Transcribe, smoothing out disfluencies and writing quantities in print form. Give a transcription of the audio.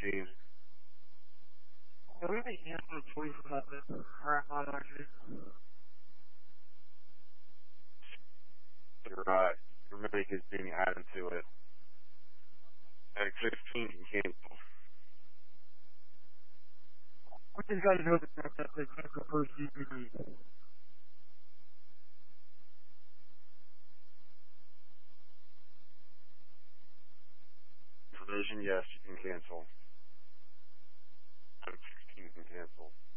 16. Can we make cancel please about this crap on actually? Your medic is being added to it. Medic 16 can cancel. We just gotta know that they cancel first DVD. Provision, yes, you can cancel. Medic 16 can cancel.